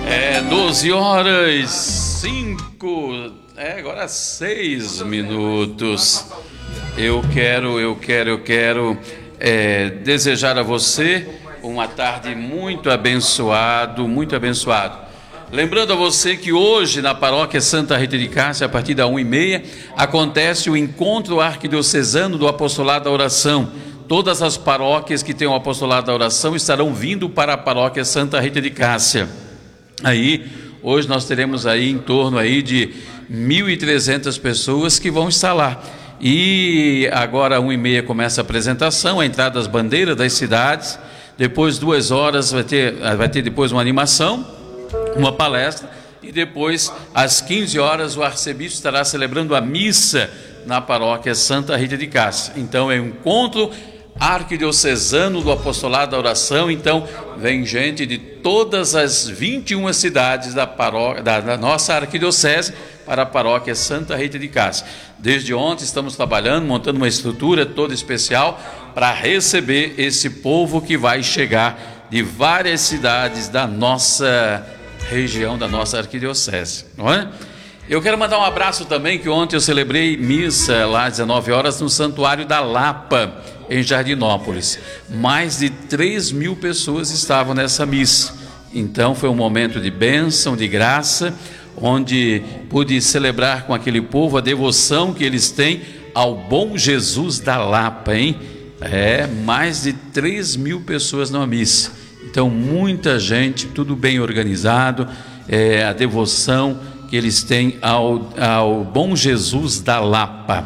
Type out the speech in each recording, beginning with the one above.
12 horas 5, agora 6 minutos. Eu quero desejar a você uma tarde muito abençoado, muito abençoado. Lembrando a você que hoje na paróquia Santa Rita de Cássia, a partir da 1h30, acontece o encontro arquidiocesano do apostolado da oração. Todas as paróquias que têm o apostolado da oração estarão vindo para a paróquia Santa Rita de Cássia. Aí, hoje nós teremos aí em torno aí de 1.300 pessoas que vão estar lá. E agora 1h30 começa a apresentação, a entrada das bandeiras das cidades. Depois 2 horas vai ter depois uma animação, uma palestra, e depois às 15 horas o arcebispo estará celebrando a missa na paróquia Santa Rita de Cássia. Então é um encontro arquidiocesano do apostolado da oração. Então vem gente de todas as 21 cidades da nossa arquidiocese para a paróquia Santa Rita de Cássia. Desde ontem estamos trabalhando, montando uma estrutura toda especial para receber esse povo que vai chegar de várias cidades da nossa região, da nossa arquidiocese, não é? Eu quero mandar um abraço também, que ontem eu celebrei missa lá às 19 horas no Santuário da Lapa, em Jardinópolis. Mais de 3.000 pessoas estavam nessa missa. Então foi um momento de bênção, de graça, onde pude celebrar com aquele povo a devoção que eles têm ao bom Jesus da Lapa, hein? Mais de 3.000 pessoas na missa. Então muita gente, tudo bem organizado, a devoção que eles têm ao bom Jesus da Lapa.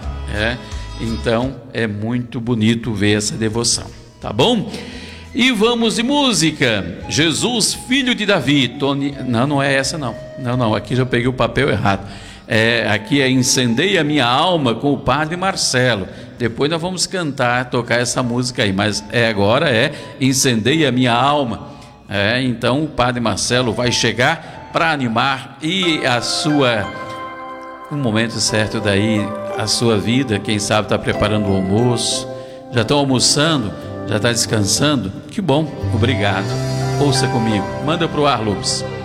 Então é muito bonito ver essa devoção, tá bom? E vamos de música. Jesus, filho de Davi. Não é essa não, aqui já peguei o papel errado. Aqui é Incendeia a Minha Alma, com o Padre Marcelo. Depois nós vamos tocar essa música aí, mas agora é Incendeia a Minha Alma. Então o Padre Marcelo vai chegar para animar e um momento certo daí, a sua vida, quem sabe está preparando o almoço, já estão almoçando, já está descansando. Que bom, obrigado. Ouça comigo, manda para o ar, Lopes.